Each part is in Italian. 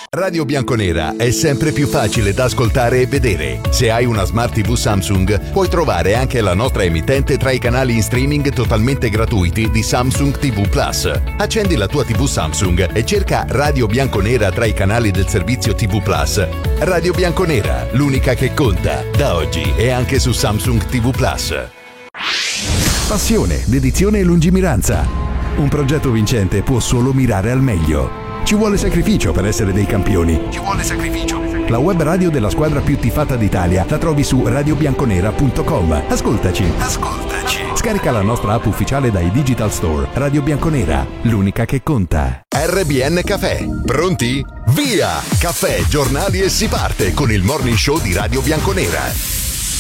Radio Bianconera è sempre più facile da ascoltare e vedere. Se hai una Smart TV Samsung, puoi trovare anche la nostra emittente tra i canali in streaming totalmente gratuiti di Samsung TV Plus. Accendi la tua TV Samsung e cerca Radio Bianconera tra i canali del servizio TV Plus. Radio Bianconera, l'unica che conta. Da oggi è anche su Samsung TV Plus. Passione, dedizione e lungimiranza. Un progetto vincente può solo mirare al meglio. Ci vuole sacrificio per essere dei campioni. La web radio della squadra più tifata d'Italia la trovi su radiobianconera.com. Ascoltaci. Scarica la nostra app ufficiale dai Digital Store. Radio Bianconera, l'unica che conta. RBN Caffè. Pronti? Via! Caffè, giornali e si parte con il morning show di Radio Bianconera.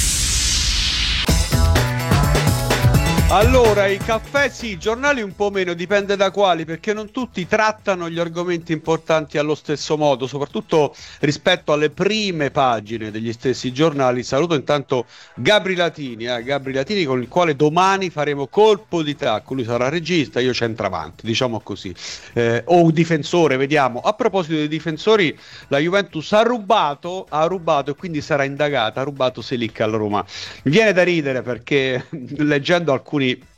Allora, i caffè sì, i giornali un po' meno, dipende da quali, perché non tutti trattano gli argomenti importanti allo stesso modo, soprattutto rispetto alle prime pagine degli stessi giornali. Saluto intanto Gabri Latini con il quale domani faremo colpo di tacco. Lui sarà regista, io centravanti, diciamo così, o un difensore, vediamo. A proposito dei difensori, la Juventus ha rubato e quindi sarà indagata, ha rubato Selic alla Roma. Mi viene da ridere perché leggendo alcuni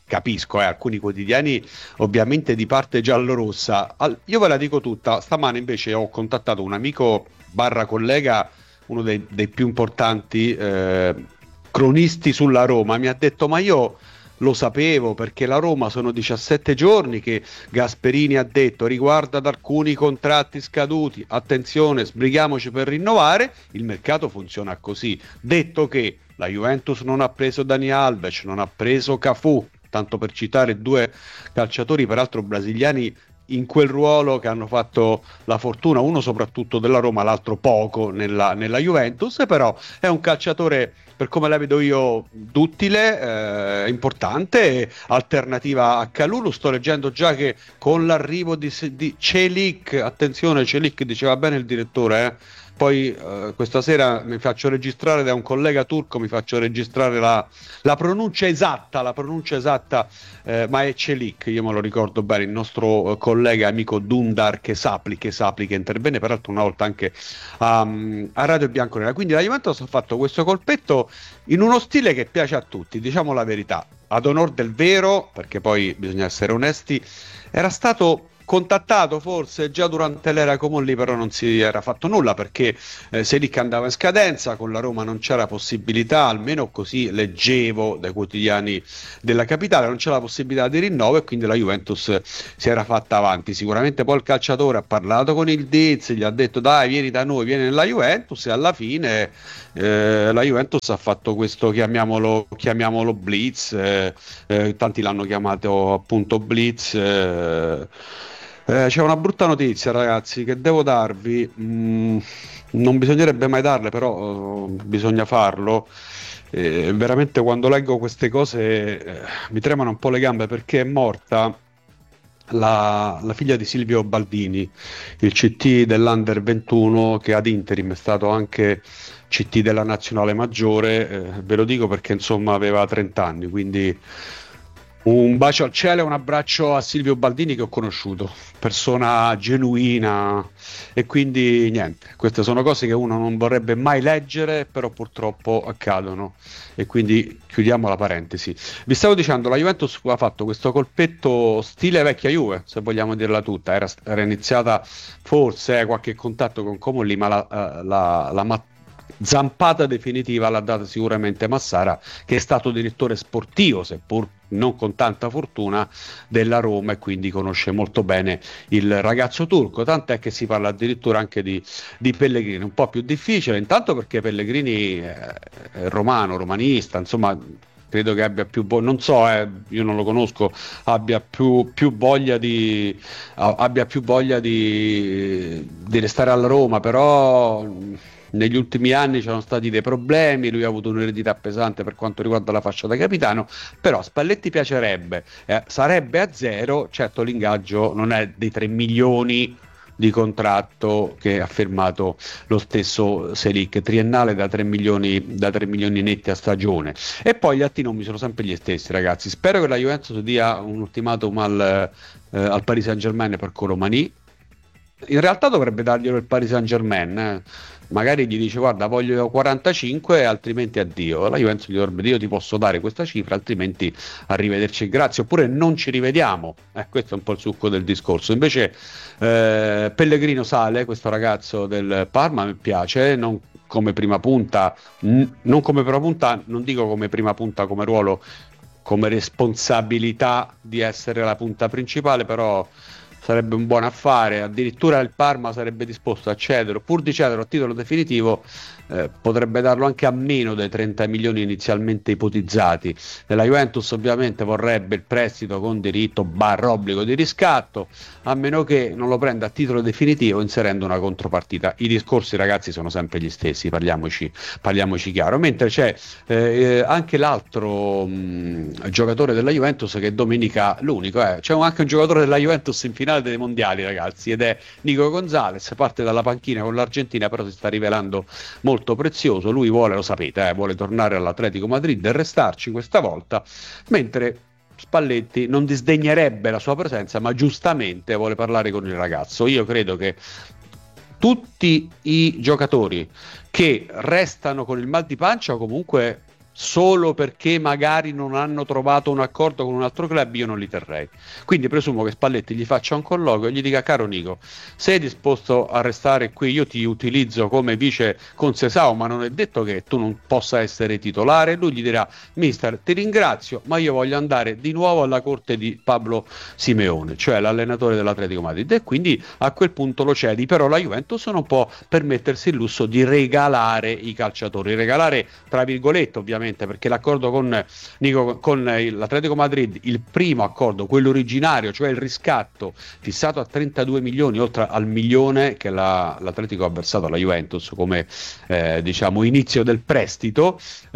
quotidiani ovviamente di parte giallorossa, io ve la dico tutta. Stamane invece ho contattato un amico / collega, uno dei più importanti cronisti sulla Roma. Mi ha detto: ma io lo sapevo, perché la Roma sono 17 giorni che Gasperini ha detto riguardo ad alcuni contratti scaduti, attenzione, sbrighiamoci per rinnovare. Il mercato funziona così. Detto che la Juventus non ha preso Dani Alves, non ha preso Cafu, tanto per citare due calciatori peraltro brasiliani in quel ruolo che hanno fatto la fortuna, uno soprattutto della Roma, l'altro poco nella Juventus, però è un calciatore, per come la vedo io, duttile, importante, alternativa a Kalulu. Sto leggendo già che con l'arrivo di Celik, attenzione, Celik diceva bene il direttore, poi questa sera mi faccio registrare da un collega turco, mi faccio registrare la pronuncia esatta, ma è Celik, io me lo ricordo bene, il nostro collega amico Dundar Kesapli che intervenne peraltro una volta anche a Radio Bianconera. Quindi la Juventus ha fatto questo colpetto in uno stile che piace a tutti, diciamo la verità, ad onor del vero, perché poi bisogna essere onesti, era stato contattato forse già durante l'era Comolli, però non si era fatto nulla perché Selic andava in scadenza, con la Roma non c'era possibilità, almeno così leggevo dai quotidiani della capitale, non c'era la possibilità di rinnovo e quindi la Juventus si era fatta avanti. Sicuramente poi il calciatore ha parlato con il Diz, gli ha detto dai vieni da noi, vieni nella Juventus, e alla fine la Juventus ha fatto questo, chiamiamolo blitz, tanti l'hanno chiamato appunto blitz. C'è una brutta notizia, ragazzi, che devo darvi, non bisognerebbe mai darle, però bisogna farlo. Veramente quando leggo queste cose mi tremano un po' le gambe, perché è morta la figlia di Silvio Baldini, il CT dell'Under 21, che ad interim è stato anche CT della Nazionale Maggiore. Ve lo dico perché insomma aveva 30 anni, quindi un bacio al cielo e un abbraccio a Silvio Baldini, che ho conosciuto, persona genuina, e quindi niente, queste sono cose che uno non vorrebbe mai leggere, però purtroppo accadono, e quindi chiudiamo la parentesi. Vi stavo dicendo, la Juventus ha fatto questo colpetto stile vecchia Juve, se vogliamo dirla tutta, era iniziata forse qualche contatto con Comolli, ma la zampata definitiva l'ha data sicuramente Massara, che è stato direttore sportivo, seppur non con tanta fortuna, della Roma, e quindi conosce molto bene il ragazzo turco, tant'è che si parla addirittura anche di Pellegrini. Un po' più difficile intanto perché Pellegrini è romanista, insomma credo che abbia più non so, io non lo conosco, abbia più voglia di restare alla Roma, però negli ultimi anni c'erano stati dei problemi, lui ha avuto un'eredità pesante per quanto riguarda la fascia da capitano, però Spalletti piacerebbe, sarebbe a zero, certo l'ingaggio non è dei 3 milioni di contratto che ha firmato lo stesso Selic, triennale da 3 milioni netti a stagione. E poi gli attinomi sono sempre gli stessi, ragazzi. Spero che la Juventus dia un ultimatum al Paris Saint-Germain per Colomani, in realtà dovrebbe darglielo il Paris Saint-Germain, magari gli dice guarda voglio 45 altrimenti addio, la Juventus gli dovrebbe dire io ti posso dare questa cifra altrimenti arrivederci e grazie, oppure non ci rivediamo, questo è un po' il succo del discorso. Invece Pellegrino sale, questo ragazzo del Parma, mi piace, non come prima punta, non come prima punta, non dico come prima punta come ruolo, come responsabilità di essere la punta principale, però sarebbe un buon affare, addirittura il Parma sarebbe disposto a cederlo, pur di cederlo a titolo definitivo, potrebbe darlo anche a meno dei 30 milioni inizialmente ipotizzati. La Juventus ovviamente vorrebbe il prestito con diritto / obbligo di riscatto, a meno che non lo prenda a titolo definitivo inserendo una contropartita. I discorsi, ragazzi, sono sempre gli stessi, parliamoci chiaro, mentre c'è anche l'altro giocatore della Juventus che domenica, l'unico, c'è anche un giocatore della Juventus in finale dei mondiali, ragazzi, ed è Nico Gonzalez, parte dalla panchina con l'Argentina, però si sta rivelando molto prezioso. Lui vuole, lo sapete, vuole tornare all'Atletico Madrid e restarci questa volta, mentre Spalletti non disdegnerebbe la sua presenza, ma giustamente vuole parlare con il ragazzo. Io credo che tutti i giocatori che restano con il mal di pancia o comunque solo perché magari non hanno trovato un accordo con un altro club, io non li terrei. Quindi presumo che Spalletti gli faccia un colloquio e gli dica: caro Nico, sei disposto a restare qui? Io ti utilizzo come vice con Sesao, ma non è detto che tu non possa essere titolare. Lui gli dirà: mister, ti ringrazio, ma io voglio andare di nuovo alla corte di Pablo Simeone, cioè l'allenatore dell'Atletico Madrid, e quindi a quel punto lo cedi. Però la Juventus non può permettersi il lusso di regalare i calciatori, regalare tra virgolette ovviamente, perché l'accordo con l'Atletico Madrid, il primo accordo, quello originario, cioè il riscatto fissato a 32 milioni oltre al milione che l'Atletico ha versato alla Juventus come diciamo inizio del prestito,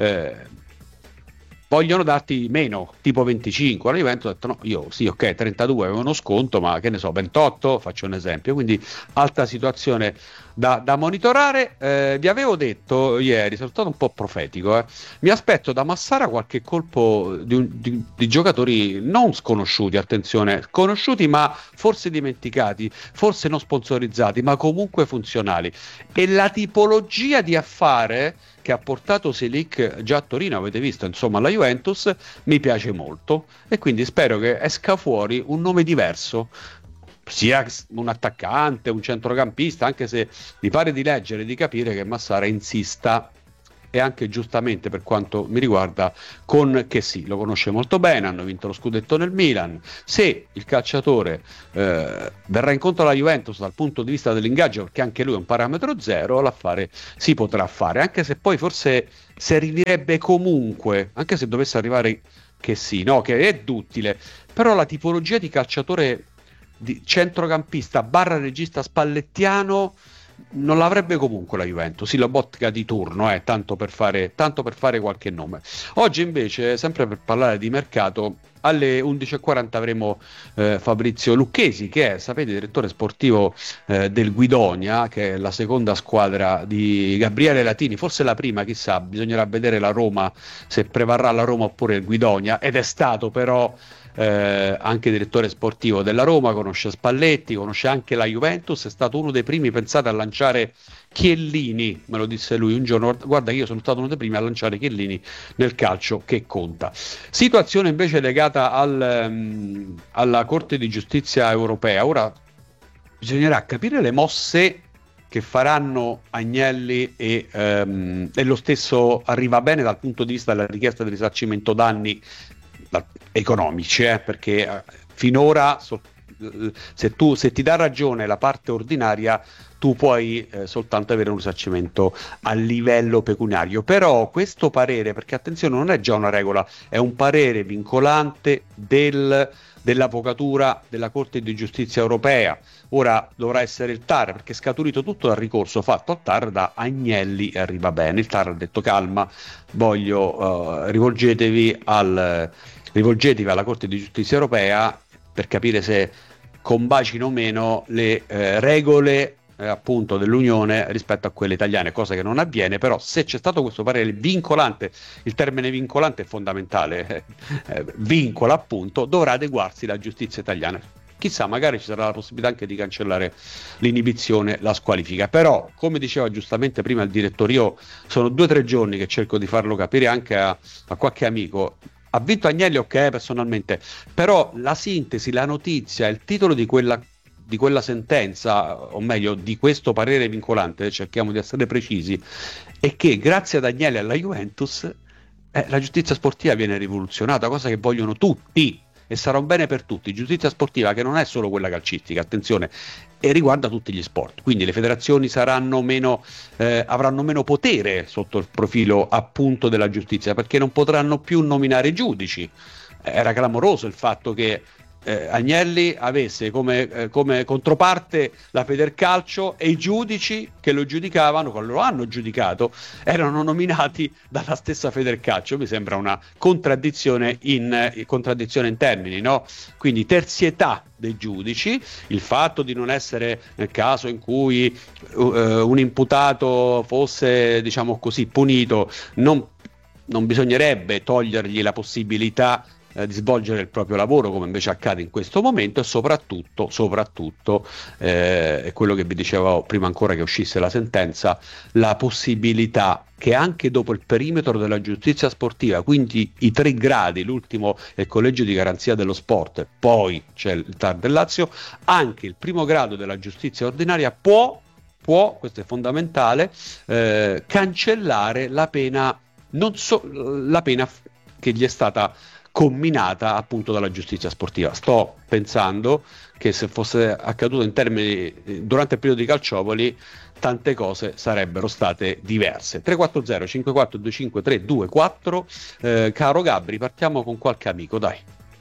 vogliono darti meno, tipo 25. La Juventus ha detto no, io sì, ok, 32 avevo uno sconto, ma che ne so, 28, faccio un esempio. Quindi altra situazione da monitorare. Vi avevo detto ieri, sono stato un po' profetico, mi aspetto da Massara qualche colpo di giocatori non sconosciuti, attenzione, conosciuti ma forse dimenticati, forse non sponsorizzati, ma comunque funzionali. E la tipologia di affare che ha portato Selic già a Torino, avete visto, insomma, la Juventus, mi piace molto, e quindi spero che esca fuori un nome diverso, sia un attaccante, un centrocampista, anche se mi pare di leggere e di capire che Massara insista, e anche giustamente per quanto mi riguarda, con che sì, lo conosce molto bene, hanno vinto lo scudetto nel Milan. Se il calciatore verrà incontro alla Juventus dal punto di vista dell'ingaggio, perché anche lui è un parametro zero, l'affare si potrà fare, anche se poi forse servirebbe comunque, anche se dovesse arrivare che sì, no, che è duttile, però la tipologia di calciatore di centrocampista / regista spallettiano non l'avrebbe comunque la Juventus, sì, la botka di turno, tanto per fare qualche nome. Oggi invece, sempre per parlare di mercato, alle 11:40 avremo Fabrizio Lucchesi, che è, sapete, direttore sportivo del Guidonia, che è la seconda squadra di Gabriele Latini, forse la prima, chissà, bisognerà vedere la Roma, se prevarrà la Roma oppure il Guidonia, ed è stato però anche direttore sportivo della Roma, conosce Spalletti, conosce anche la Juventus, è stato uno dei primi, pensate, a lanciare Chiellini, me lo disse lui un giorno, guarda che io sono stato uno dei primi a lanciare Chiellini nel calcio che conta. Situazione invece legata alla Corte di Giustizia Europea. Ora bisognerà capire le mosse che faranno Agnelli e lo stesso Arrivabene dal punto di vista della richiesta di risarcimento danni economici, perché finora se ti dà ragione la parte ordinaria, tu puoi soltanto avere un risarcimento a livello pecuniario. Però questo parere, perché attenzione, non è già una regola, è un parere vincolante dell'Avvocatura della Corte di Giustizia Europea. Ora dovrà essere il TAR, perché è scaturito tutto dal ricorso fatto al TAR da Agnelli e Arrivabene. Il TAR ha detto calma, rivolgetevi alla Corte di Giustizia Europea per capire se combacino o meno le regole appunto dell'Unione rispetto a quelle italiane, cosa che non avviene. Però se c'è stato questo parere vincolante, il termine vincolante è fondamentale, vincola appunto, dovrà adeguarsi la giustizia italiana. chissà, magari ci sarà la possibilità anche di cancellare l'inibizione, la squalifica. Però, come diceva giustamente prima il direttore, io sono 2 o 3 giorni che cerco di farlo capire anche a qualche amico. Ha vinto Agnelli, ok, personalmente, però la sintesi, la notizia, il titolo di quella sentenza, o meglio di questo parere vincolante, cerchiamo di essere precisi, è che grazie ad Agnelli e alla Juventus la giustizia sportiva viene rivoluzionata, cosa che vogliono tutti, e sarà un bene per tutti. Giustizia sportiva che non è solo quella calcistica, attenzione, e riguarda tutti gli sport, quindi le federazioni avranno meno potere sotto il profilo appunto della giustizia, perché non potranno più nominare giudici. Era clamoroso il fatto che Agnelli avesse come controparte la Federcalcio, e i giudici che lo giudicavano, che lo hanno giudicato, erano nominati dalla stessa Federcalcio. Mi sembra una contraddizione in termini, no? Quindi terzietà dei giudici, il fatto di non essere, nel caso in cui un imputato fosse, diciamo così, punito, non bisognerebbe togliergli la possibilità di svolgere il proprio lavoro, come invece accade in questo momento, e soprattutto è quello che vi dicevo prima ancora che uscisse la sentenza, la possibilità che anche dopo il perimetro della giustizia sportiva, quindi i 3 gradi, l'ultimo è il collegio di garanzia dello sport, poi c'è il TAR del Lazio, anche il primo grado della giustizia ordinaria può, questo è fondamentale, cancellare la pena, la pena che gli è stata comminata appunto dalla giustizia sportiva. Sto pensando che se fosse accaduto in termini durante il periodo di Calciopoli, tante cose sarebbero state diverse. 340 5425 324. Caro Gabri, partiamo con qualche amico, dai.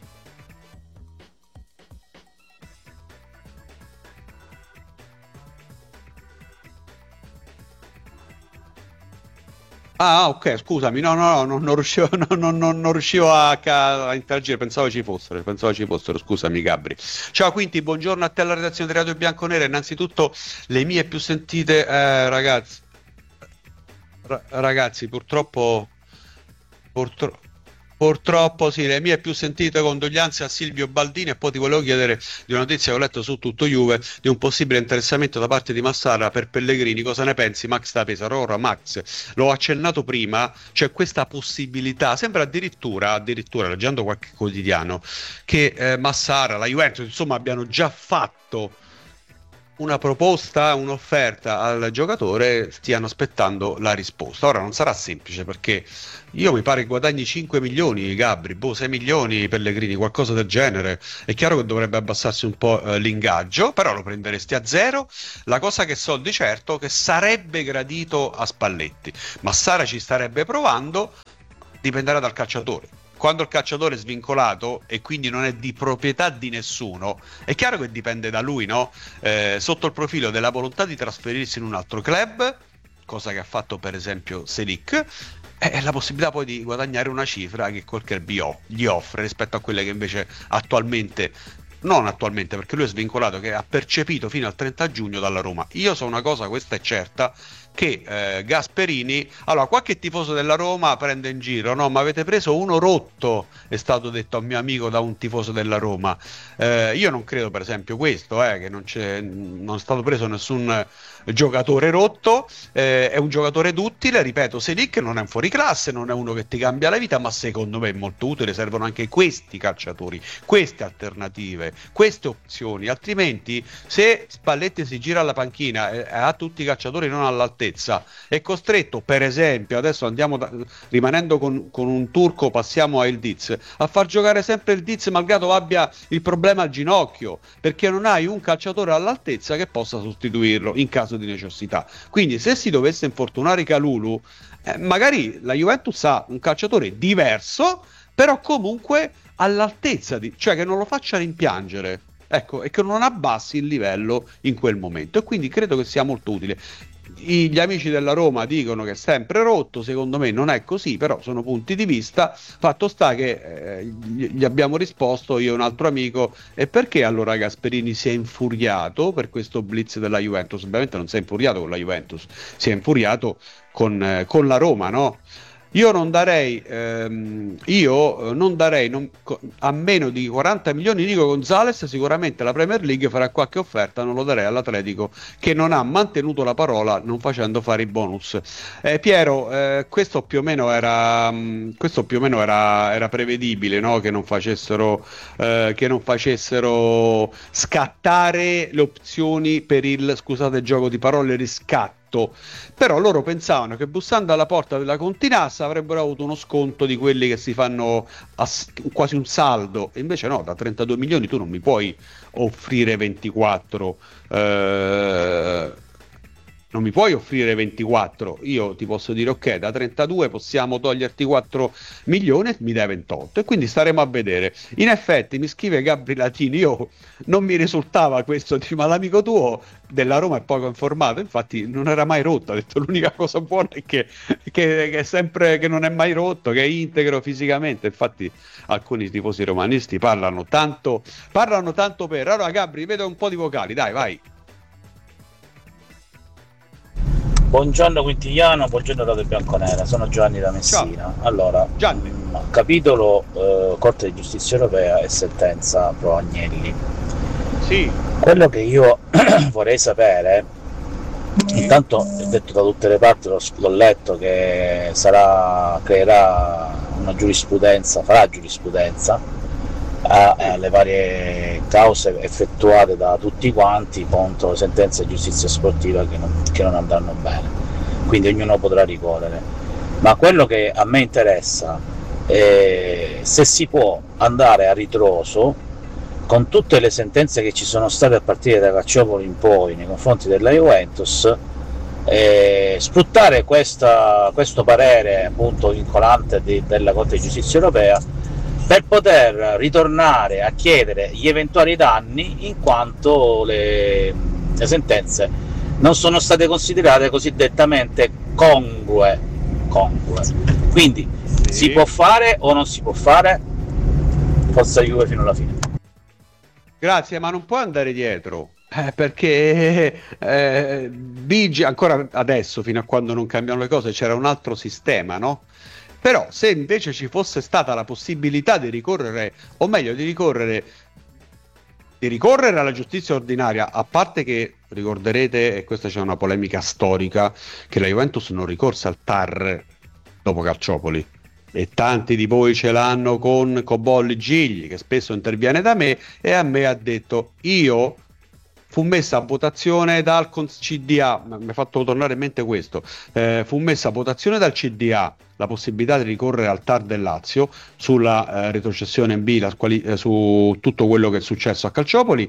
Ah, ok, scusami, no, non riuscivo, non riuscivo a interagire, pensavo ci fossero, scusami Gabri. Ciao Quinti, buongiorno a te alla redazione di Radio Bianconera, innanzitutto le mie più sentite, ragazzi, purtroppo sì, le mie più sentite condoglianze a Silvio Baldini. E poi ti volevo chiedere di una notizia che ho letto su Tutto Juve, di un possibile interessamento da parte di Massara per Pellegrini. Cosa ne pensi, Max da Pesaro? Ora Max, l'ho accennato prima, c'è questa possibilità, sembra addirittura leggendo qualche quotidiano, che Massara, la Juventus, insomma, abbiano già fatto una proposta, un'offerta al giocatore, stiano aspettando la risposta. Ora non sarà semplice, perché io mi pare che guadagni 5 milioni Gabri, 6 milioni Pellegrini, qualcosa del genere. È chiaro che dovrebbe abbassarsi un po' l'ingaggio, però lo prenderesti a zero. La cosa che so di certo che sarebbe gradito a Spalletti, ma Sara ci starebbe provando, dipenderà dal calciatore. Quando il calciatore è svincolato e quindi non è di proprietà di nessuno, è chiaro che dipende da lui, no? Sotto il profilo della volontà di trasferirsi in un altro club, cosa che ha fatto per esempio Selic, e la possibilità poi di guadagnare una cifra che quel club gli offre rispetto a quelle che invece non attualmente, perché lui è svincolato, che ha percepito fino al 30 giugno dalla Roma. Io so una cosa, questa è certa, che Gasperini, allora qualche tifoso della Roma prende in giro, no, ma avete preso uno rotto, è stato detto a un mio amico da un tifoso della Roma. Io non credo per esempio questo, che non è stato preso nessun giocatore rotto, è un giocatore duttile, ripeto, Selic non è un fuoriclasse, non è uno che ti cambia la vita, ma secondo me è molto utile, servono anche questi calciatori, queste alternative, queste opzioni, altrimenti se Spalletti si gira alla panchina e ha tutti i calciatori non all'altezza, è costretto, per esempio, adesso rimanendo con un turco, passiamo a Ildiz, a far giocare sempre Ildiz malgrado abbia il problema al ginocchio, perché non hai un calciatore all'altezza che possa sostituirlo in caso di necessità. Quindi se si dovesse infortunare Kalulu, magari la Juventus ha un calciatore diverso, però comunque all'altezza, cioè che non lo faccia rimpiangere, ecco, e che non abbassi il livello in quel momento, e quindi credo che sia molto utile. Gli amici della Roma dicono che è sempre rotto, secondo me non è così, però sono punti di vista. Fatto sta che gli abbiamo risposto io e un altro amico: e perché allora Gasperini si è infuriato per questo blitz della Juventus? Ovviamente non si è infuriato con la Juventus, si è infuriato con la Roma, no? Io non darei, a meno di 40 milioni Nico Gonzalez. Sicuramente la Premier League farà qualche offerta, non lo darei all'Atletico, che non ha mantenuto la parola non facendo fare i bonus. Piero, questo più o meno era prevedibile, no? Che non facessero scattare le opzioni per il, scusate il gioco di parole, riscatto. Però loro pensavano che bussando alla porta della Continassa avrebbero avuto uno sconto di quelli che si fanno quasi un saldo, e invece no, da 32 milioni tu non mi puoi offrire 24, non mi puoi offrire 24, io ti posso dire ok, da 32 possiamo toglierti 4 milioni e mi dai 28, e quindi staremo a vedere. In effetti mi scrive Gabri Latini, io non mi risultava questo, ma l'amico tuo della Roma è poco informato, infatti non era mai rotto, ha detto l'unica cosa buona è che è sempre, che non è mai rotto, che è integro fisicamente. Infatti alcuni tifosi romanisti parlano tanto per. Allora Gabri, vedo un po' di vocali, dai, vai. Buongiorno Quintigliano, buongiorno Radio Bianconera, sono Giovanni da Messina. Ciao. Allora, Gianni. Capitolo Corte di Giustizia Europea e sentenza pro Agnelli. Sì. Quello che io vorrei sapere, intanto ho detto da tutte le parti, l'ho letto, che creerà una giurisprudenza, farà giurisprudenza alle varie cause effettuate da tutti quanti contro sentenze di giustizia sportiva che non andranno bene, quindi ognuno potrà ricorrere. Ma quello che a me interessa è se si può andare a ritroso con tutte le sentenze che ci sono state a partire da Calciopoli in poi nei confronti della Juventus, sfruttare questo parere appunto vincolante della Corte di Giustizia Europea per poter ritornare a chiedere gli eventuali danni, in quanto le sentenze non sono state considerate cosiddetamente congrue. Quindi sì. Si può fare o non si può fare? Forza Juve fino alla fine. Grazie, ma non può andare dietro, perché vige ancora adesso, fino a quando non cambiano le cose, c'era un altro sistema, no? Però se invece ci fosse stata la possibilità di ricorrere, o meglio di ricorrere alla giustizia ordinaria, a parte che ricorderete, e questa c'è una polemica storica, che la Juventus non ricorse al TAR dopo Calciopoli, e tanti di voi ce l'hanno con Cobolli Gigli, che spesso interviene da me, e a me ha detto: io fu messa a votazione dal CDA, mi ha fatto tornare in mente questo, fu messa a votazione dal CDA la possibilità di ricorrere al TAR del Lazio sulla retrocessione in B, su tutto quello che è successo a Calciopoli,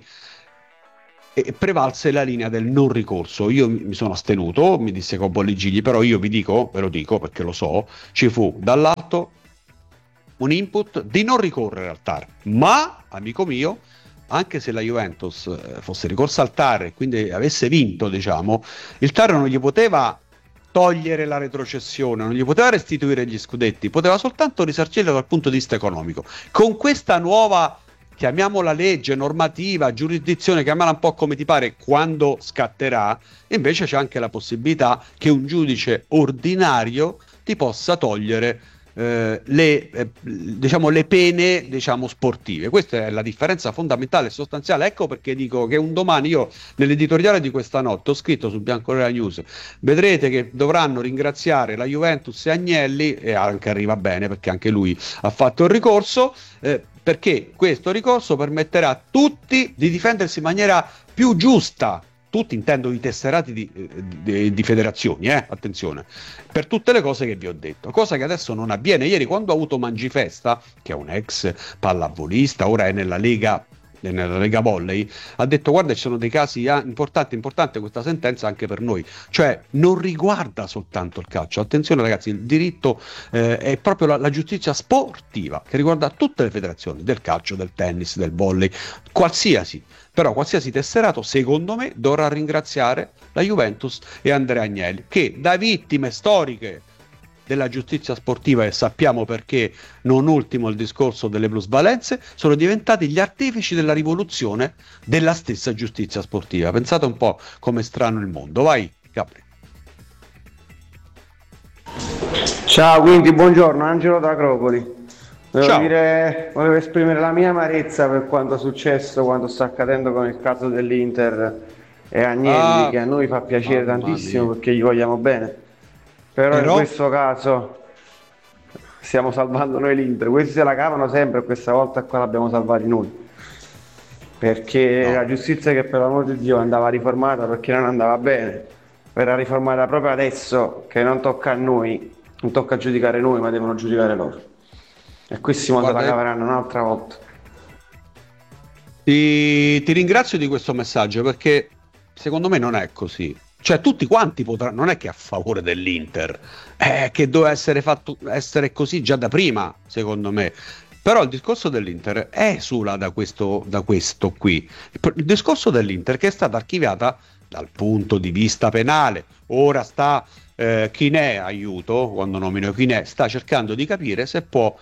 e prevalse la linea del non ricorso. Io mi sono astenuto, mi disse Cobolli Gigli, però io ve lo dico perché lo so, ci fu dall'alto un input di non ricorrere al TAR, ma, amico mio, anche se la Juventus fosse ricorsa al TAR e quindi avesse vinto, diciamo, il TAR non gli poteva togliere la retrocessione, non gli poteva restituire gli scudetti, poteva soltanto risarcirlo dal punto di vista economico. Con questa nuova, chiamiamola legge, normativa, giurisdizione, chiamala un po' come ti pare, quando scatterà, invece c'è anche la possibilità che un giudice ordinario ti possa togliere le pene, diciamo, sportive. Questa è la differenza fondamentale e sostanziale. Ecco perché dico che un domani, io nell'editoriale di questa notte ho scritto su Bianconera News, vedrete che dovranno ringraziare la Juventus e Agnelli, e anche arriva bene perché anche lui ha fatto il ricorso, perché questo ricorso permetterà a tutti di difendersi in maniera più giusta. Tutti intendo i tesserati di federazioni, attenzione, per tutte le cose che vi ho detto, cosa che adesso non avviene. Ieri, quando ho avuto Mangifesta, che è un ex pallavolista, ora è nella Lega Volley, ha detto: guarda, ci sono dei casi importante questa sentenza anche per noi, cioè non riguarda soltanto il calcio. Attenzione ragazzi, il diritto è proprio la giustizia sportiva, che riguarda tutte le federazioni, del calcio, del tennis, del volley, qualsiasi tesserato, secondo me, dovrà ringraziare la Juventus e Andrea Agnelli, che da vittime storiche della giustizia sportiva, e sappiamo perché, non ultimo il discorso delle plusvalenze, sono diventati gli artefici della rivoluzione della stessa giustizia sportiva. Pensate un po' com'è strano il mondo. Vai, Gabri. Ciao, quindi buongiorno, Angelo da Acropoli. Ciao. Volevo esprimere la mia amarezza per quanto è successo, quanto sta accadendo con il caso dell'Inter e Agnelli, che a noi fa piacere tantissimo perché gli vogliamo bene. Però in questo caso stiamo salvando noi l'Inter. Questi se la cavano sempre e questa volta qua l'abbiamo salvati noi. Perché la giustizia, che per l'amor di Dio andava riformata, perché non andava bene, verrà riformata proprio adesso, che non tocca a noi, non tocca giudicare noi, ma devono giudicare loro. E questi se la caveranno un'altra volta. Ti ringrazio di questo messaggio, perché secondo me non è così. Cioè tutti quanti potranno, non è che a favore dell'Inter, che doveva essere così già da prima, secondo me. Però il discorso dell'Inter esula da questo qui. Il discorso dell'Inter, che è stata archiviata dal punto di vista penale, ora sta Chinè, aiuto, quando nomino Chinè, sta cercando di capire se può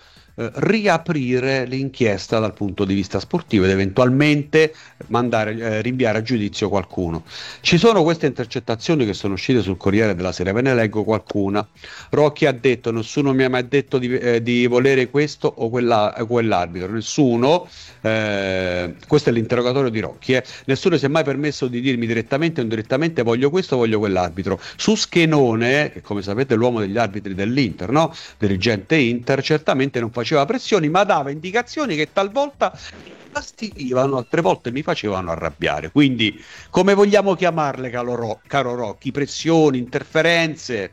riaprire l'inchiesta dal punto di vista sportivo ed eventualmente rinviare a giudizio qualcuno. Ci sono queste intercettazioni che sono uscite sul Corriere della Sera, ve ne leggo qualcuna. Rocchi ha detto: nessuno mi ha mai detto di volere questo o quell'arbitro, nessuno, questo è l'interrogatorio di Rocchi, nessuno si è mai permesso di dirmi direttamente o indirettamente voglio questo o voglio quell'arbitro. Su Schenone, che come sapete è l'uomo degli arbitri dell'Inter, no? Dirigente Inter, certamente non faceva pressioni, ma dava indicazioni che talvolta fastidivano, altre volte mi facevano arrabbiare. Quindi, come vogliamo chiamarle, caro Rocchi? Pressioni, interferenze,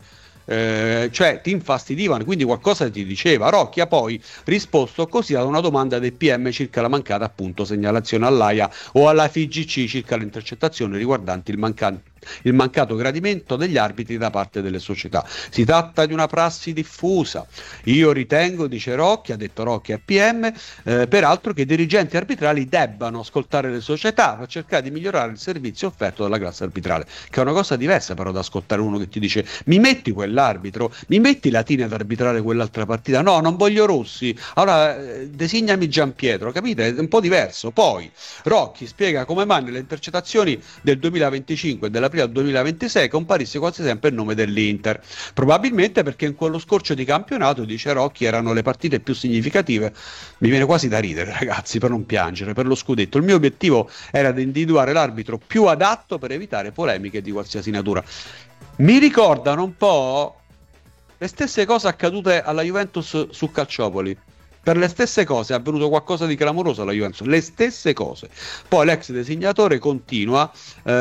cioè ti infastidivano, quindi qualcosa ti diceva. Rocchi ha poi risposto così ad una domanda del PM circa la mancata appunto segnalazione all'AIA o alla FIGC circa le intercettazioni riguardanti il mancato gradimento degli arbitri da parte delle società. Si tratta di una prassi diffusa. Io ritengo, dice Rocchi, ha detto Rocchi a PM, peraltro che i dirigenti arbitrali debbano ascoltare le società per cercare di migliorare il servizio offerto dalla classe arbitrale, che è una cosa diversa però da ascoltare uno che ti dice mi metti quell'arbitro, mi metti Latini ad arbitrare quell'altra partita, no, non voglio Rossi, allora designami Gianpietro, capite? È un po' diverso. Poi Rocchi spiega come mai nelle intercettazioni del 2025 e della prima al 2026 comparisse quasi sempre il nome dell'Inter, probabilmente perché in quello scorcio di campionato, dice Rocchi, erano le partite più significative. Mi viene quasi da ridere, ragazzi, per non piangere, per lo scudetto. Il mio obiettivo era di individuare l'arbitro più adatto per evitare polemiche di qualsiasi natura. Mi ricordano un po' le stesse cose accadute alla Juventus su Calciopoli. Per le stesse cose è avvenuto qualcosa di clamoroso alla Juventus, le stesse cose. Poi l'ex designatore continua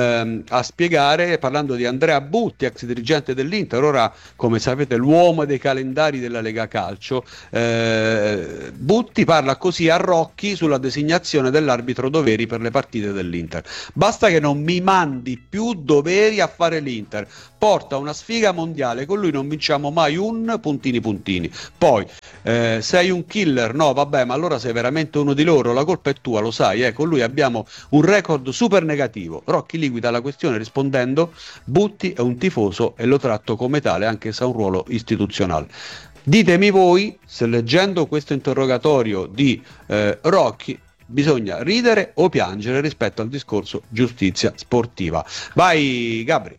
a spiegare, parlando di Andrea Butti, ex dirigente dell'Inter, ora come sapete l'uomo dei calendari della Lega Calcio. Butti parla così a Rocchi sulla designazione dell'arbitro Doveri per le partite dell'Inter. Basta che non mi mandi più Doveri a fare l'Inter, porta una sfiga mondiale, con lui non vinciamo mai un puntini. Poi sei un killer, no vabbè, ma allora sei veramente uno di loro, la colpa è tua, lo sai, con lui abbiamo un record super negativo. Rocchi liquida la questione rispondendo: Butti è un tifoso e lo tratto come tale anche se ha un ruolo istituzionale. Ditemi voi se leggendo questo interrogatorio di Rocchi bisogna ridere o piangere rispetto al discorso giustizia sportiva. Vai Gabri.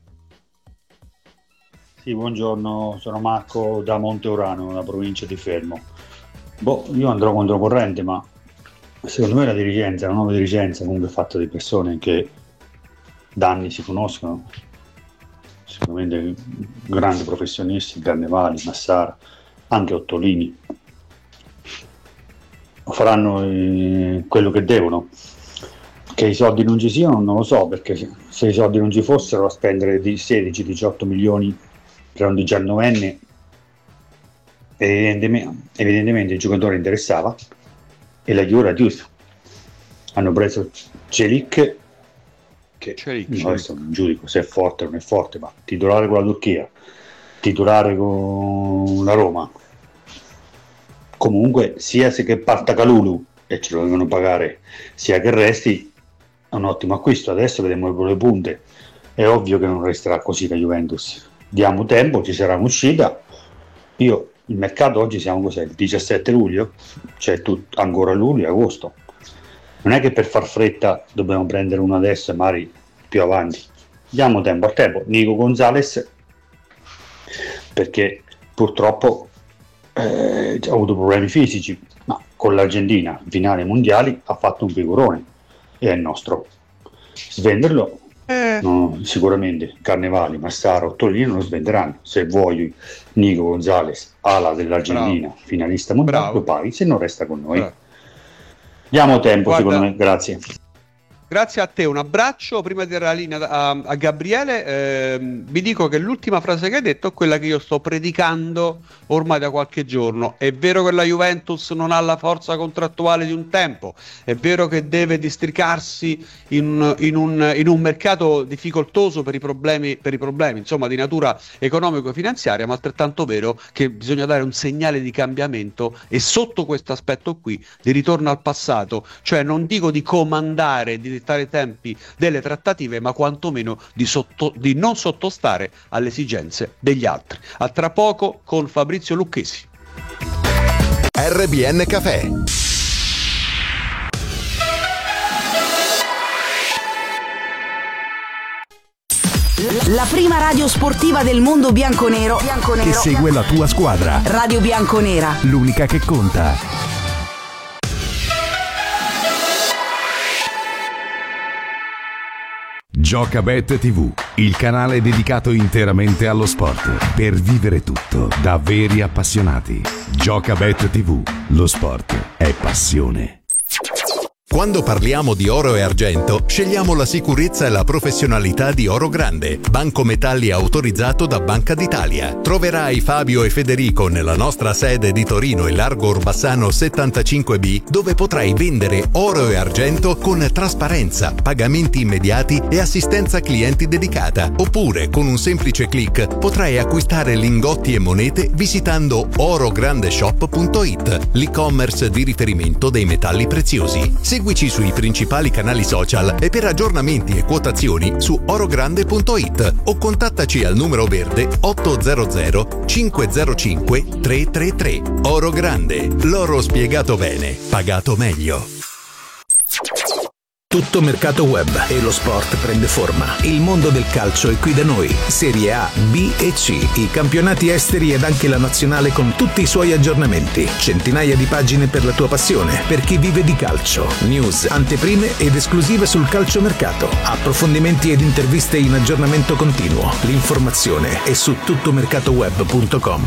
Sì, buongiorno, sono Marco da Monteurano, nella provincia di Fermo. Io andrò controcorrente, ma secondo me la nuova dirigenza comunque è fatta di persone che da anni si conoscono, sicuramente grandi professionisti, Carnevali, Massara, anche Ottolini. Faranno quello che devono. Che i soldi non ci siano non lo so, perché se i soldi non ci fossero a spendere di 16-18 milioni per un 19enne, evidentemente il giocatore interessava e la Juve era giusta. Hanno preso Celic, che adesso non giudico se è forte o non è forte, ma titolare con la Turchia, titolare con la Roma, comunque sia se che parta Kalulu e ce lo devono pagare, sia che resti, è un ottimo acquisto. Adesso vediamo le punte, è ovvio che non resterà così la Juventus, diamo tempo, ci sarà un'uscita. Il mercato oggi siamo cos'è? Il 17 luglio? C'è ancora luglio e agosto. Non è che per far fretta dobbiamo prendere uno adesso e magari più avanti. Diamo tempo al tempo. Nico Gonzalez, perché purtroppo ha avuto problemi fisici, ma con l'Argentina in finale mondiali ha fatto un figurone e è nostro. Svenderlo no, sicuramente Carnevali, Massaro, Torino lo svenderanno. Se vuoi Nico Gonzalez, ala dell'Argentina, Bravo. finalista mondiale, Bravo. lo paghi, se non resta con noi. Bravo. Diamo tempo. Guarda, secondo me, grazie. Grazie a te, un abbraccio. Prima di dare la linea a Gabriele, vi dico che l'ultima frase che hai detto è quella che io sto predicando ormai da qualche giorno. È vero che la Juventus non ha la forza contrattuale di un tempo, è vero che deve districarsi in un mercato difficoltoso per i problemi, insomma, di natura economico-finanziaria, ma altrettanto vero che bisogna dare un segnale di cambiamento e sotto questo aspetto qui di ritorno al passato, cioè non dico di comandare, di dettare i tempi delle trattative, ma quantomeno di non sottostare alle esigenze degli altri. A tra poco con Fabrizio Lucchesi. RBN Café. La prima radio sportiva del mondo bianconero Che segue la tua squadra. Radio Bianconera. L'unica che conta. Giocabet TV, il canale dedicato interamente allo sport, per vivere tutto da veri appassionati. Giocabet TV, lo sport è passione. Quando parliamo di oro e argento, scegliamo la sicurezza e la professionalità di Oro Grande, banco metalli autorizzato da Banca d'Italia. Troverai Fabio e Federico nella nostra sede di Torino e Largo Orbassano 75B, dove potrai vendere oro e argento con trasparenza, pagamenti immediati e assistenza clienti dedicata. Oppure, con un semplice click, potrai acquistare lingotti e monete visitando orograndeshop.it, l'e-commerce di riferimento dei metalli preziosi. Seguici sui principali canali social e per aggiornamenti e quotazioni su orogrande.it o contattaci al numero verde 800 505 333. Oro Grande, l'oro spiegato bene, pagato meglio. Tutto mercato web e lo sport prende forma. Il mondo del calcio è qui da noi. Serie A, B e C, i campionati esteri ed anche la nazionale con tutti i suoi aggiornamenti. Centinaia di pagine per la tua passione, per chi vive di calcio. News, anteprime ed esclusive sul calciomercato. Approfondimenti ed interviste in aggiornamento continuo. L'informazione è su tuttomercatoweb.com.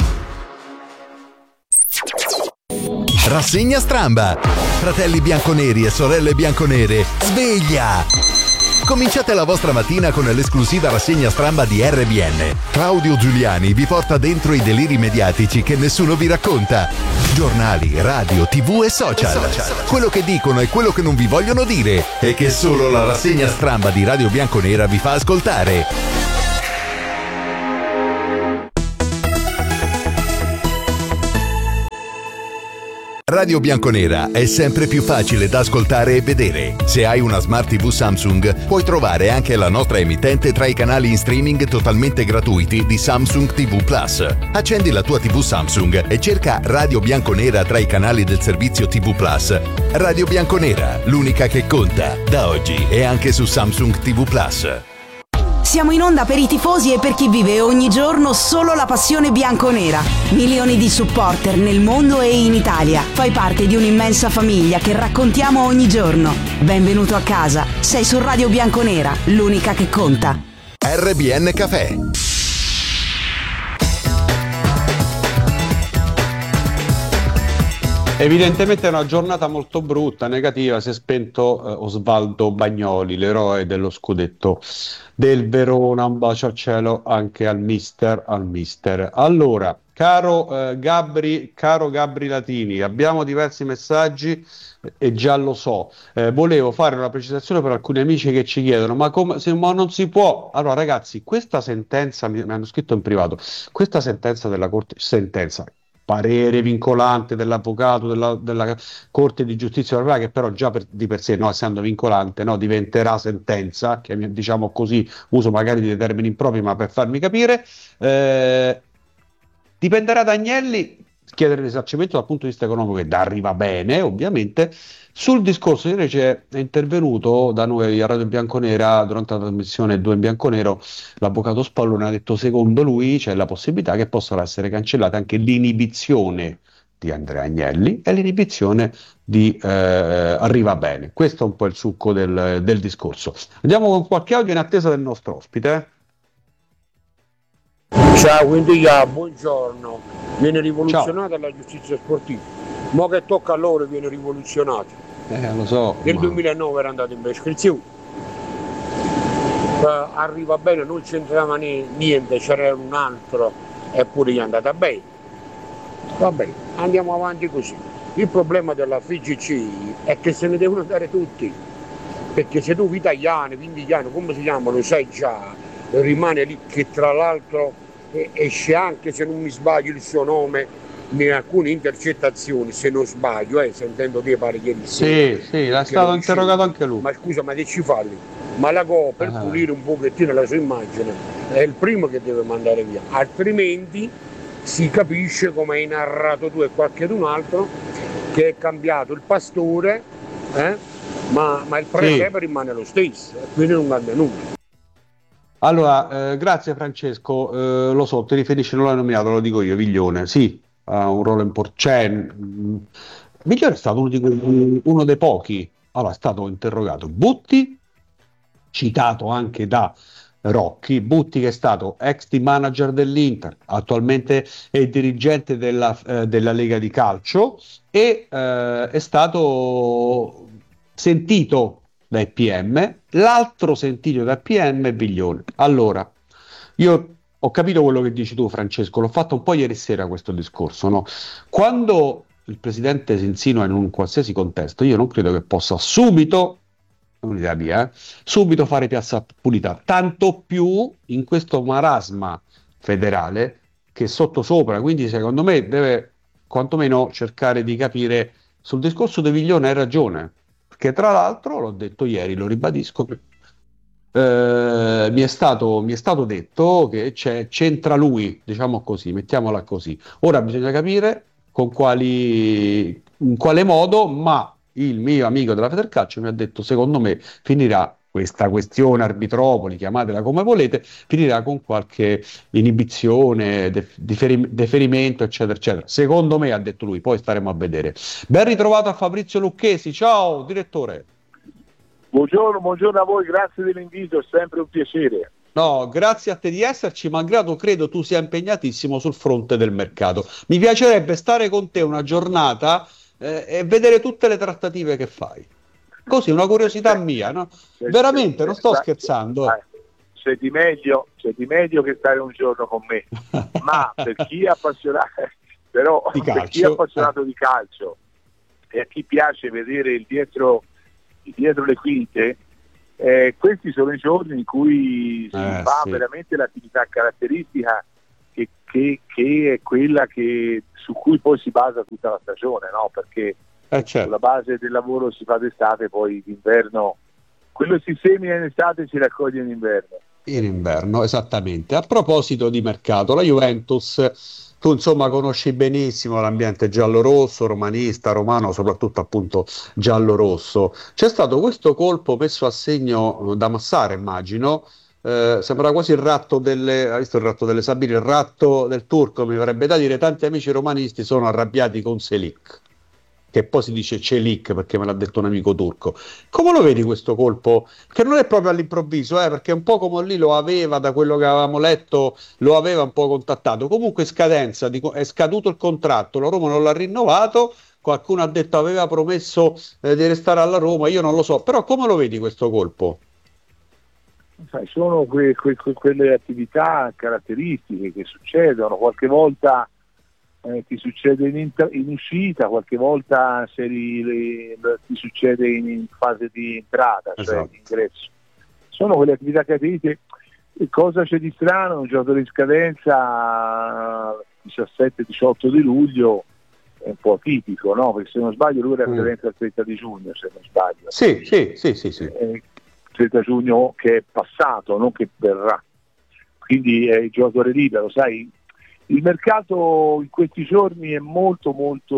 Rassegna Stramba. Fratelli bianconeri e sorelle bianconere, sveglia! Cominciate la vostra mattina con l'esclusiva rassegna stramba di RBN. Claudio Giuliani vi porta dentro i deliri mediatici che nessuno vi racconta. Giornali, radio, TV e social. Quello che dicono e quello che non vi vogliono dire e che solo la rassegna stramba di Radio Bianconera vi fa ascoltare. Radio Bianconera è sempre più facile da ascoltare e vedere. Se hai una Smart TV Samsung, puoi trovare anche la nostra emittente tra i canali in streaming totalmente gratuiti di Samsung TV Plus. Accendi la tua TV Samsung e cerca Radio Bianconera tra i canali del servizio TV Plus. Radio Bianconera, l'unica che conta, da oggi e anche su Samsung TV Plus. Siamo in onda per i tifosi e per chi vive ogni giorno solo la passione bianconera. Milioni di supporter nel mondo e in Italia. Fai parte di un'immensa famiglia che raccontiamo ogni giorno. Benvenuto a casa. Sei su Radio Bianconera, l'unica che conta. RBN Café. Evidentemente è una giornata molto brutta, negativa, si è spento Osvaldo Bagnoli, l'eroe dello scudetto del Verona. Un bacio al cielo anche al mister. Allora, caro Gabri Latini, abbiamo diversi messaggi e già lo so. Volevo fare una precisazione per alcuni amici che ci chiedono, ma non si può. Allora ragazzi, questa sentenza, mi hanno scritto in privato, questa sentenza della Corte, parere vincolante dell'avvocato della Corte di Giustizia europea, che però già di per sé, no, essendo vincolante, no, diventerà sentenza, che diciamo così, uso magari dei termini impropri ma per farmi capire, dipenderà da Agnelli chiedere risarcimento dal punto di vista economico ed arriva bene, ovviamente. Sul discorso invece è intervenuto da noi a Radio Bianconera durante la trasmissione 2 in Bianconero l'avvocato Spallone, ha detto secondo lui c'è la possibilità che possa essere cancellata anche l'inibizione di Andrea Agnelli e l'inibizione di Arriva Bene. Questo è un po' il succo del discorso. Andiamo con qualche audio in attesa del nostro ospite. Ciao, quindi buongiorno. Viene rivoluzionata la giustizia sportiva. Mo che tocca a loro viene rivoluzionata. Lo so. Nel 2009 era andato in prescrizione. Arriva Bene, non c'entrava niente, c'era un altro eppure gli è andata bene. Va bene, andiamo avanti così. Il problema della FIGC è che se ne devono dare tutti. Perché se tu italiano, indiano, come si chiama, lo sai già, rimane lì, che tra l'altro esce anche, se non mi sbaglio, il suo nome in alcune intercettazioni, se non sbaglio, sentendo te pare ieri sera. Sì, l'ha stato interrogato anche lui. Ma scusa, ma che ci fa lì? Ma la Go per pulire un pochettino la sua immagine è il primo che deve mandare via, altrimenti si capisce, come hai narrato tu e qualcun altro, che è cambiato il pastore, ma il presepe rimane lo stesso, quindi non cambia nulla. Allora, grazie Francesco, lo so, ti riferisci, non l'hai nominato, lo dico io, Viglione, sì, ha un ruolo importante. Viglione è stato uno dei pochi, allora è stato interrogato Butti, citato anche da Rocchi, Butti che è stato ex team manager dell'Inter, attualmente è dirigente della Lega di Calcio e è stato sentito dai PM, l'altro sentito dai PM è Viglione. Allora, io ho capito quello che dici tu Francesco, l'ho fatto un po' ieri sera questo discorso, no? Quando il presidente si insinua in un qualsiasi contesto, io non credo che possa subito, è un'idea mia, subito fare piazza pulita, tanto più in questo marasma federale che è sottosopra, quindi secondo me deve quantomeno cercare di capire. Sul discorso di Viglione hai ragione, perché tra l'altro, l'ho detto ieri, lo ribadisco, mi è stato detto che c'entra lui, diciamo così, mettiamola così. Ora bisogna capire in quale modo, ma il mio amico della Federcalcio mi ha detto, secondo me finirà questa questione arbitropoli, chiamatela come volete, finirà con qualche inibizione, deferimento, eccetera, eccetera. Secondo me, ha detto lui, poi staremo a vedere. Ben ritrovato a Fabrizio Lucchesi, ciao direttore. Buongiorno a voi, grazie dell'invito, è sempre un piacere. No, grazie a te di esserci, malgrado credo tu sia impegnatissimo sul fronte del mercato. Mi piacerebbe stare con te una giornata e vedere tutte le trattative che fai. Così, una curiosità mia, no? Veramente, non sto scherzando. C'è di meglio che stare un giorno con me, ma per chi è appassionato, per chi è appassionato di calcio e a chi piace vedere il dietro le quinte, questi sono i giorni in cui si fa veramente l'attività caratteristica che è quella su cui poi si basa tutta la stagione, no? Perché sulla base del lavoro si fa d'estate, poi d'inverno quello si semina in estate e si raccoglie in inverno. In inverno, esattamente. A proposito di mercato, la Juventus, tu insomma conosci benissimo l'ambiente giallo-rosso, romanista, romano, soprattutto appunto giallo-rosso. C'è stato questo colpo messo a segno da Massara, immagino, sembra quasi il ratto hai visto il ratto delle Sabine, il ratto del turco, mi verrebbe da dire. Tanti amici romanisti sono arrabbiati con Selic, che poi si dice Celik perché me l'ha detto un amico turco. Come lo vedi questo colpo? Che non è proprio all'improvviso, perché un po' come lì lo aveva, da quello che avevamo letto, lo aveva un po' contattato. Comunque scadenza, è scaduto il contratto, la Roma non l'ha rinnovato, qualcuno ha detto aveva promesso di restare alla Roma, io non lo so, però come lo vedi questo colpo? Sono quelle attività caratteristiche che succedono, qualche volta ti succede in uscita, qualche volta ti succede in fase di entrata, cioè di ingresso. Sono quelle attività caratteristiche. Cosa c'è di strano? Un giocatore in scadenza 17-18 di luglio è un po' atipico, no? Perché se non sbaglio lui era in scadenza il 30 di giugno, se non sbaglio. Sì. 30 giugno che è passato, non che verrà. Quindi è il giocatore libero, sai, Il mercato in questi giorni è molto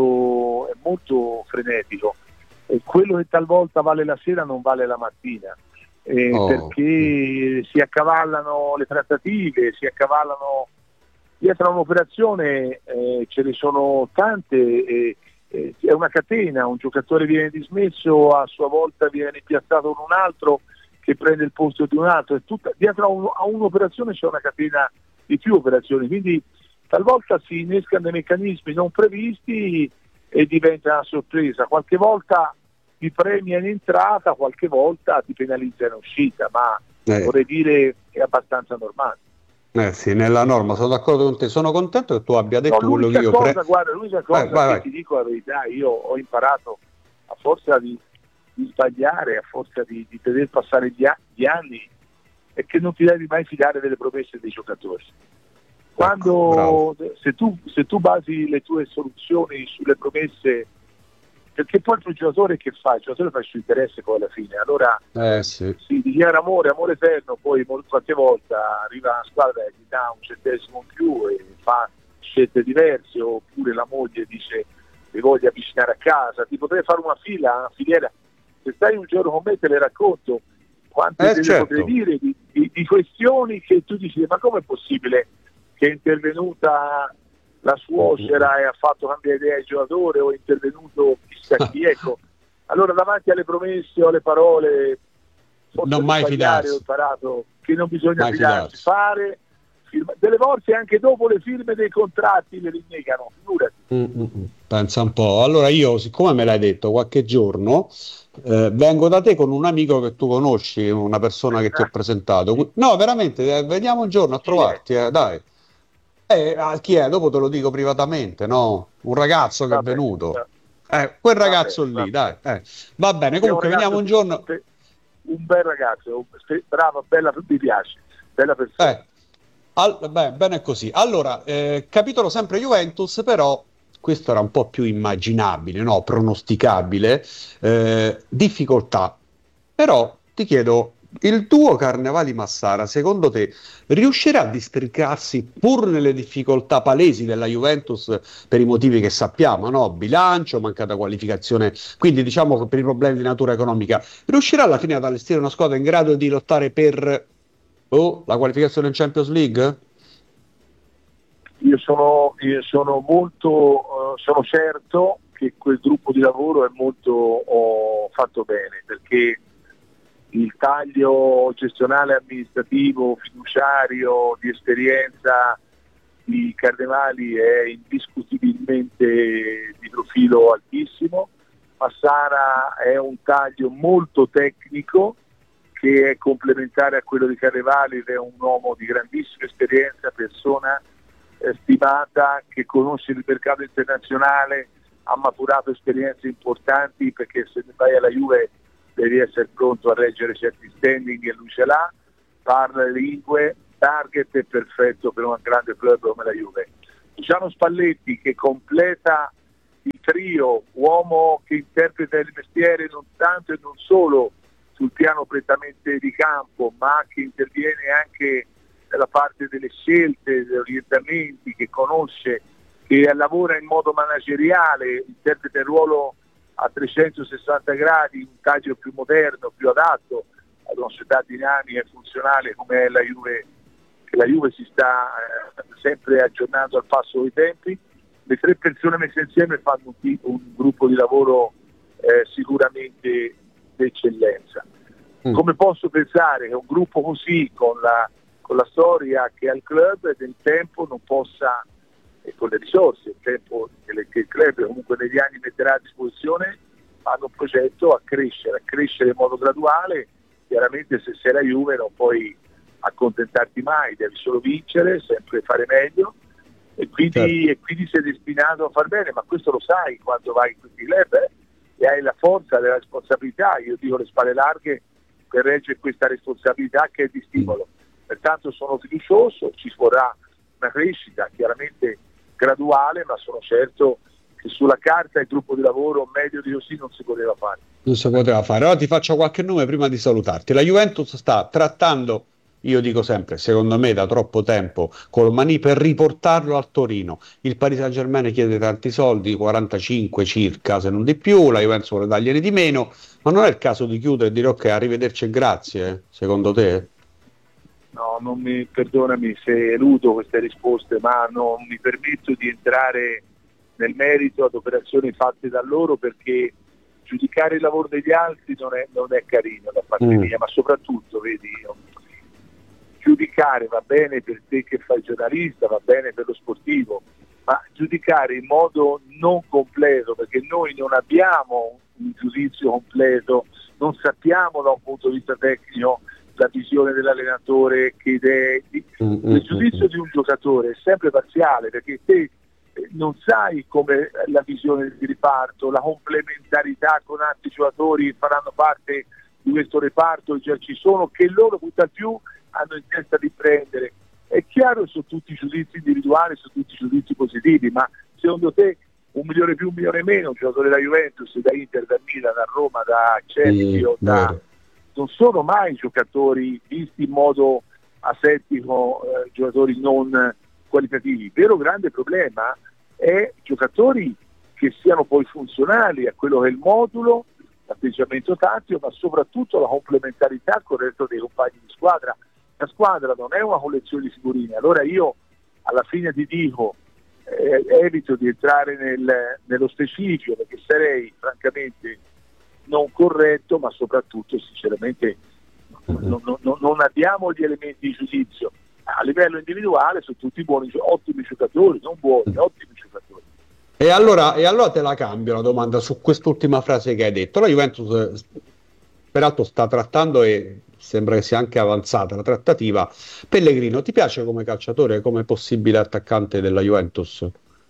frenetico, e quello che talvolta vale la sera non vale la mattina, perché si accavallano le trattative, si accavallano dietro a un'operazione, ce ne sono tante, è una catena, un giocatore viene dismesso, a sua volta viene piazzato con un altro che prende il posto di un altro, dietro a un'operazione c'è una catena di più operazioni, quindi talvolta si innescano dei meccanismi non previsti e diventa una sorpresa, qualche volta ti premia in entrata, qualche volta ti penalizza in uscita, ma vorrei dire è abbastanza normale. Sì, nella norma sono d'accordo con te, sono contento che tu abbia detto quello che io guarda, l'unica cosa vai. Ti dico la verità, io ho imparato a forza di sbagliare, a forza di veder passare gli anni, è che non ti devi mai fidare delle promesse dei giocatori. Quando se tu basi le tue soluzioni sulle promesse, perché poi il giocatore che fa? Il giocatore fa il suo interesse poi alla fine, allora si dichiara amore eterno, poi qualche volta arriva una squadra che ti dà un centesimo in più e fa scelte diverse, oppure la moglie dice mi voglio avvicinare a casa, ti potrei fare una filiera, se stai un giorno con me te le racconto quante potrei dire di questioni che tu dici ma com'è possibile che è intervenuta la suocera e ha fatto cambiare idea al giocatore, o è intervenuto chissà chi, ecco. Allora davanti alle promesse o alle parole non mai fidarsi, ho imparato che non bisogna fidarsi, delle volte anche dopo le firme dei contratti le rinnegano, figurati. Pensa un po'. Allora io, siccome me l'hai detto qualche giorno, vengo da te con un amico che tu conosci, una persona che ti ho presentato. No, veramente, veniamo un giorno a trovarti, dai. Chi è? Dopo te lo dico privatamente, no? Un ragazzo che è venuto. Quel ragazzo lì, dai. Va bene, comunque veniamo un giorno. Un bel ragazzo, bravo, bella, mi piace, bella persona. Bene così. Allora, capitolo sempre Juventus, però questo era un po' più immaginabile, no? Pronosticabile, difficoltà. Però ti chiedo, il tuo Carnevali Massara, secondo te, riuscirà a districarsi pur nelle difficoltà palesi della Juventus per i motivi che sappiamo, no? Bilancio, mancata qualificazione, quindi diciamo che per i problemi di natura economica, riuscirà alla fine ad allestire una squadra in grado di lottare per la qualificazione in Champions League? Io sono certo che quel gruppo di lavoro è molto fatto bene, perché il taglio gestionale, amministrativo, fiduciario, di esperienza di Carnevali è indiscutibilmente di profilo altissimo. Massara è un taglio molto tecnico che è complementare a quello di Carnevali, ed è un uomo di grandissima esperienza, persona stimata, che conosce il mercato internazionale, ha maturato esperienze importanti, perché se vai alla Juve devi essere pronto a reggere certi standing e lui ce l'ha, parla le lingue, target è perfetto per un grande club come la Juve. Luciano Spalletti, che completa il trio, uomo che interpreta il mestiere non tanto e non solo sul piano prettamente di campo, ma che interviene anche nella parte delle scelte, degli orientamenti, che conosce, che lavora in modo manageriale, interpreta il ruolo a 360 gradi, un taglio più moderno, più adatto ad una società dinamica e funzionale come è la Juve, che la Juve si sta sempre aggiornando al passo dei tempi. Le tre persone messe insieme fanno un gruppo di lavoro sicuramente d'eccellenza. Come posso pensare che un gruppo così, con la storia che ha il club, nel tempo non possa, e con le risorse, il tempo che il club comunque negli anni metterà a disposizione, hanno un progetto a crescere in modo graduale. Chiaramente se sei la Juve non puoi accontentarti mai, devi solo vincere, sempre fare meglio, e quindi sei destinato a far bene, ma questo lo sai quando vai in questi club, e hai la forza, la responsabilità, io dico le spalle larghe, per reggere questa responsabilità che è di stimolo. Pertanto sono fiducioso, ci vorrà una crescita chiaramente graduale, ma sono certo che sulla carta il gruppo di lavoro meglio di così non si poteva fare. Non si poteva fare. Ora ti faccio qualche nome prima di salutarti. La Juventus sta trattando io dico sempre, secondo me da troppo tempo Colmani per riportarlo al Torino. Il Paris Saint-Germain chiede tanti soldi, 45 circa, se non di più, la Juventus vuole dargliene di meno, ma non è il caso di chiudere e dire ok, arrivederci e grazie, secondo te? No, perdonami se eludo queste risposte, ma non mi permetto di entrare nel merito ad operazioni fatte da loro, perché giudicare il lavoro degli altri non è carino da parte mia, ma soprattutto, vedi, giudicare va bene per te che fai giornalista, va bene per lo sportivo, ma giudicare in modo non completo, perché noi non abbiamo un giudizio completo, non sappiamo da un punto di vista tecnico la visione dell'allenatore, che idee. Il giudizio di un giocatore è sempre parziale, perché te non sai come la visione di riparto, la complementarità con altri giocatori che faranno parte di questo reparto, già ci sono, che loro tutt'al più hanno in testa di prendere. È chiaro che sono tutti giudizi individuali, sono tutti giudizi positivi, ma secondo te 1 milione più, 1 milione meno, un giocatore da Juventus, da Inter, da Milan, da Roma, da Chelsea non sono mai giocatori visti in modo asettico, giocatori non qualitativi. Il vero grande problema è giocatori che siano poi funzionali a quello che è il modulo, l'atteggiamento tattico, ma soprattutto la complementarità con il resto dei compagni di squadra. La squadra non è una collezione di figurine. Allora io alla fine ti dico, evito di entrare nello specifico, perché sarei francamente non corretto, ma soprattutto sinceramente non abbiamo gli elementi di giudizio. A livello individuale sono tutti buoni, ottimi giocatori, non buoni, ottimi giocatori. E allora te la cambio la domanda su quest'ultima frase che hai detto. La Juventus peraltro sta trattando, e sembra che sia anche avanzata la trattativa, Pellegrino. Ti piace come calciatore, come possibile attaccante della Juventus?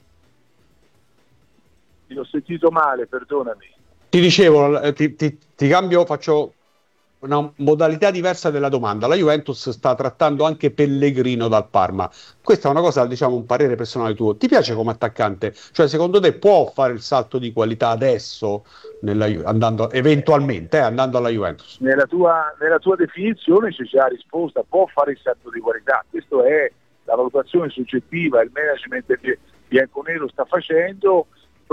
Ti ho sentito male, perdonami. Ti dicevo, ti cambio, faccio una modalità diversa della domanda. La Juventus sta trattando anche Pellegrino dal Parma. Questa è una cosa, diciamo, un parere personale tuo. Ti piace come attaccante? Cioè, secondo te può fare il salto di qualità adesso, eventualmente andando alla Juventus? Nella tua definizione c'è già la risposta, può fare il salto di qualità. Questa è la valutazione soggettiva, il management bianconero sta facendo.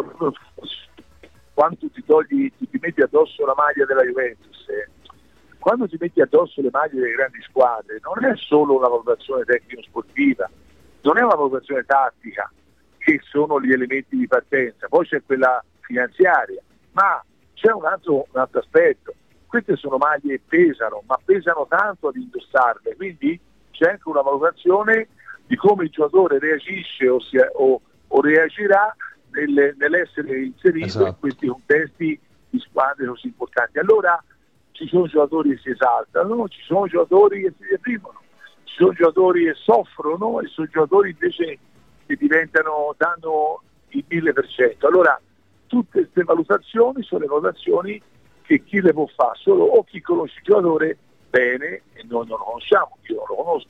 Quando ti metti addosso la maglia della Juventus, quando ti metti addosso le maglie delle grandi squadre, non è solo una valutazione tecnico-sportiva, non è una valutazione tattica, che sono gli elementi di partenza, poi c'è quella finanziaria, ma c'è un altro aspetto. Queste sono maglie che pesano, ma pesano tanto ad indossarle, quindi c'è anche una valutazione di come il giocatore reagisce o reagirà nell'essere inserito in questi contesti di squadre così importanti. Allora ci sono giocatori che si esaltano, ci sono giocatori che si deprimono, ci sono giocatori che soffrono e sono giocatori invece che danno il 1000%. Allora tutte queste valutazioni sono le valutazioni che chi le può fare solo o chi conosce il giocatore bene, e noi non lo conosciamo, io non lo conosco,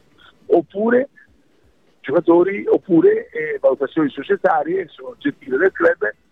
oppure valutazioni societarie, sono oggettive del club,